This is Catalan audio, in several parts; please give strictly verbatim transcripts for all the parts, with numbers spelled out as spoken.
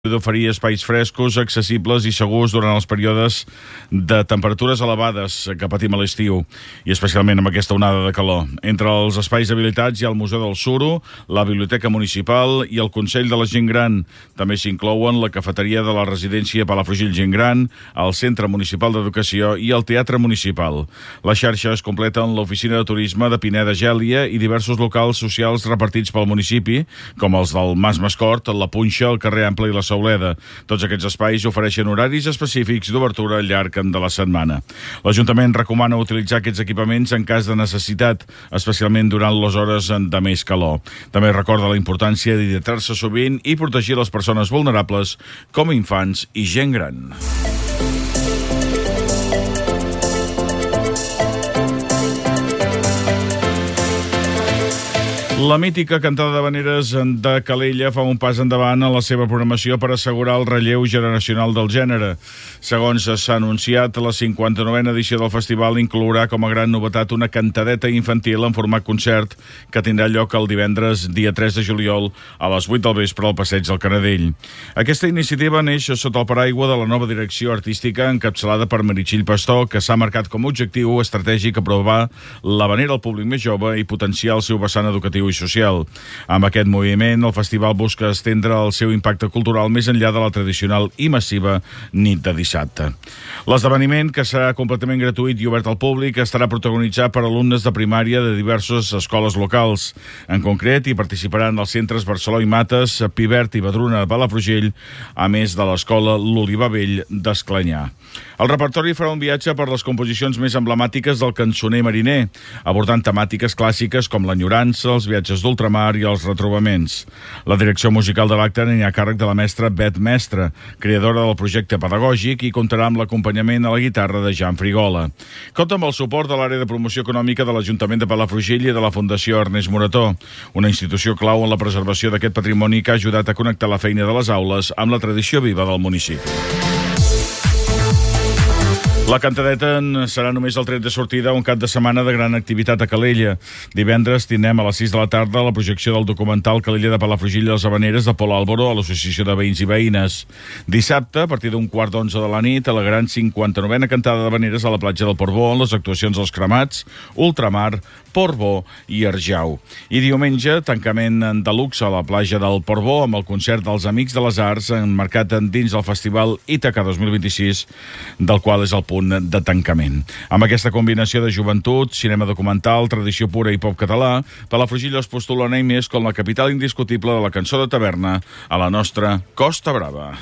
d'oferir espais frescos, accessibles i segurs durant els períodes de temperatures elevades que patim a l'estiu, i especialment amb aquesta onada de calor. Entre els espais habilitats hi ha el Museu del Suro, la Biblioteca Municipal i el Consell de la Gent Gran. També s'inclouen la cafeteria de la residència Palafrugell Gent Gran, el Centre Municipal d'Educació i el Teatre Municipal. La xarxa es completa amb l'Oficina de Turisme de Pineda Gèlia i diversos locals socials repartits pel municipi, com els del Mas Mascort, la Punxa, el carrer Ample i la Sauleda. Tots aquests espais ofereixen horaris específics d'obertura al llarg de la setmana. L'Ajuntament recomana utilitzar aquests equipaments en cas de necessitat, especialment durant les hores de més calor. També recorda la importància d'hidratar-se sovint i protegir les persones vulnerables, com infants i gent gran. La mítica cantada d'havaneres de Calella fa un pas endavant en la seva programació per assegurar el relleu generacional del gènere. Segons s'ha anunciat, la cinquanta-novena edició del festival inclourà com a gran novetat una cantadeta infantil en format concert que tindrà lloc el divendres dia tres de juliol a les vuit del vespre al Passeig del Canadell. Aquesta iniciativa neix sota el paraigua de la nova direcció artística encapçalada per Meritxell Pastor, que s'ha marcat com a objectiu estratègic aprovar l'havanera al públic més jove i potenciar el seu vessant educatiu i social. Amb aquest moviment, el festival busca estendre el seu impacte cultural més enllà de la tradicional i massiva nit de dissabte. L'esdeveniment, que serà completament gratuït i obert al públic, estarà protagonitzat per alumnes de primària de diverses escoles locals. En concret, hi participaran els centres Barceló i Mates, Pibert i Badruna de Palafrugell, a més de l'escola L'Olivar Vell d'Esclanyà. El repertori farà un viatge per les composicions més emblemàtiques del cançoner mariner, abordant temàtiques clàssiques com l'enyorança, els viatges d'ultramar i els retrobaments. La direcció musical de l'acte n'hi ha a càrrec de la mestra Bet Mestre, creadora del projecte pedagògic, i comptarà amb l'acompanyament a la guitarra de Jan Frigola. Compta amb el suport de l'àrea de promoció econòmica de l'Ajuntament de Palafrugell i de la Fundació Ernest Morató, una institució clau en la preservació d'aquest patrimoni que ha ajudat a connectar la feina de les aules amb la tradició viva del municipi. La cantadeta serà només el tret de sortida un cap de setmana de gran activitat a Calella. Divendres tindrem a les sis de la tarda la projecció del documental Calella de Palafrugell i les Havaneres de Pol Álvaro a l'Associació de Veïns i Veïnes. Dissabte, a partir d'un quart d'onze de la nit, a la gran cinquanta-novena cantada d'Havaneres a la platja del Portbó, amb les actuacions dels Cremats, Ultramar, Portbó i Arjau. I diumenge, tancament de luxe a la platja del Portbó amb el concert dels Amics de les Arts, emmarcat dins del Festival Ítaca dos mil vint-i-sis, del qual és el punt de tancament. Amb aquesta combinació de joventut, cinema documental, tradició pura i pop català, Palafrugell es postula un any més com la capital indiscutible de la cançó de taverna a la nostra Costa Brava.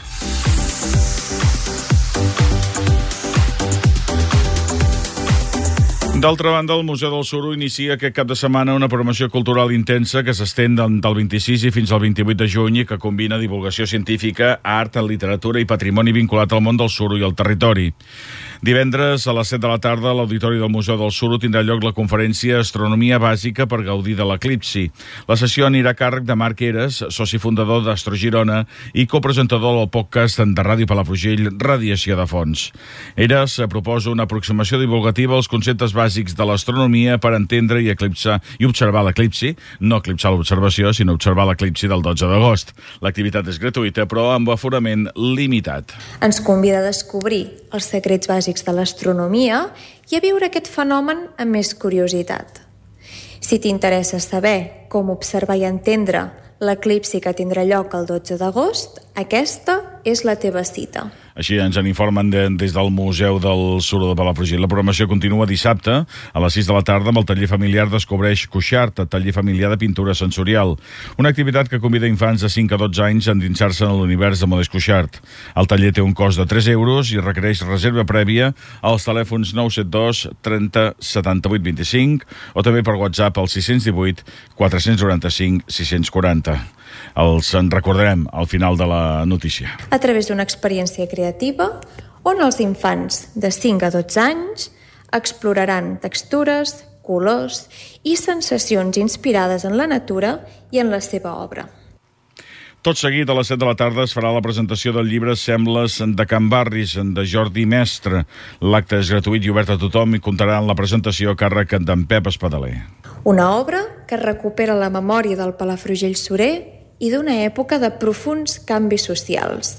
D'altra banda, el Museu del Suro inicia aquest cap de setmana una programació cultural intensa que s'estén del vint-i-sis i fins al vint-i-vuit de juny i que combina divulgació científica, art, literatura i patrimoni vinculat al món del suro i al territori. Divendres, a les set de la tarda, a l'Auditori del Museu del Suro tindrà lloc la conferència Astronomia Bàsica per gaudir de l'eclipsi. La sessió anirà a càrrec de Marc Eres, soci fundador d'Astro Girona i copresentador del podcast de Ràdio Palafrugell, Radiació de Fons. Eres proposa una aproximació divulgativa als conceptes bàsics de l'astronomia per entendre i eclipsar i observar l'eclipsi, no eclipsar l'observació, sinó observar l'eclipsi del dotze d'agost. L'activitat és gratuïta, però amb aforament limitat. Ens convida a descobrir els secrets bàsics de l'astronomia i a viure aquest fenomen amb més curiositat. Si t'interessa saber com observar i entendre l'eclipsi que tindrà lloc el dotze d'agost, aquesta és la teva cita. Així ens en informen de, des del Museu del Suro de Palafrugell. La programació continua dissabte a les sis de la tarda amb el taller familiar Descobreix Cuixart, taller familiar de pintura sensorial. Una activitat que convida infants de cinc a dotze anys a endinsar-se en l'univers de Modest Cuixart. El taller té un cost de tres euros i requereix reserva prèvia als telèfons nou set dos trenta setanta-vuit vint-i-cinc o també per WhatsApp al sis cents divuit quatre cents noranta-cinc sis cents quaranta. Els en recordarem al final de la notícia. A través d'una experiència creativa on els infants de cinc a dotze anys exploraran textures, colors i sensacions inspirades en la natura i en la seva obra. Tot seguit, a les set de la tarda, es farà la presentació del llibre Sembles de Can Barris, de Jordi Mestre. L'acte és gratuït i obert a tothom i comptarà amb la presentació a càrrec d'en Pep Espadaler. Una obra que recupera la memòria del Palafrugell surer i d'una època de profunds canvis socials.